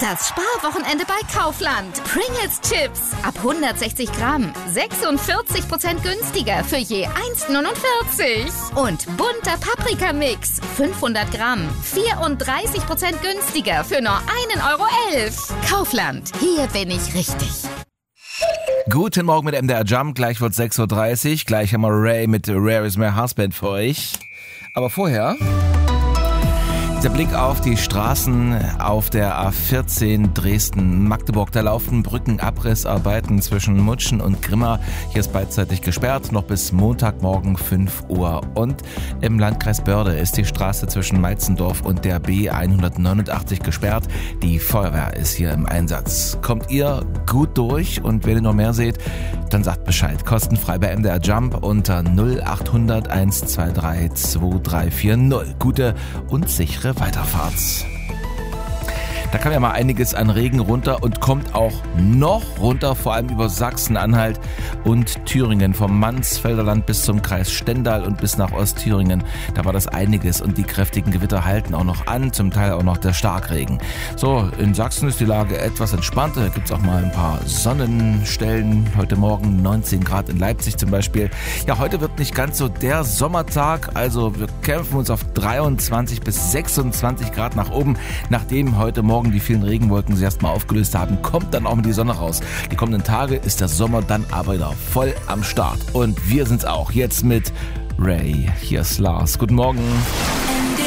Das Sparwochenende bei Kaufland. Pringles Chips ab 160 Gramm. 46% günstiger für je 1,49. Und bunter Paprikamix. 500 Gramm. 34% günstiger für nur 1,11 €. Kaufland. Hier bin ich richtig. Guten Morgen mit MDR Jump. Gleich wird 6:30 Uhr. Gleich haben wir Ray mit Rare is My Husband für euch. Aber vorher der Blick auf die Straßen auf der A14 Dresden-Magdeburg. Da laufen Brückenabrissarbeiten zwischen Mutschen und Grimma. Hier ist beidseitig gesperrt, noch bis Montagmorgen 5 Uhr. Und im Landkreis Börde ist die Straße zwischen Meitzendorf und der B189 gesperrt. Die Feuerwehr ist hier im Einsatz. Kommt ihr gut durch und wenn ihr noch mehr seht, dann sagt Bescheid. Kostenfrei bei MDR Jump unter 0800 123 2340. Gute und sichere Weiterfahrt. Da kam ja mal einiges an Regen runter und kommt auch noch runter, vor allem über Sachsen-Anhalt und Thüringen. Vom Mansfelder Land bis zum Kreis Stendal und bis nach Ostthüringen. Da war das einiges und die kräftigen Gewitter halten auch noch an, zum Teil auch noch der Starkregen. So, in Sachsen ist die Lage etwas entspannter. Da gibt es auch mal ein paar Sonnenstellen. Heute Morgen 19 Grad in Leipzig zum Beispiel. Ja, heute wird nicht ganz so der Sommertag. Also wir kämpfen uns auf 23 bis 26 Grad nach oben, nachdem heute Morgen die vielen Regenwolken sich erstmal aufgelöst haben, kommt dann auch mit die Sonne raus. Die kommenden Tage ist der Sommer dann aber wieder voll am Start. Und wir sind's auch jetzt mit Ray. Hier ist Lars. Guten Morgen.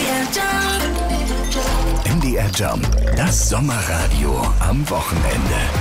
MDR Jump, das Sommerradio am Wochenende.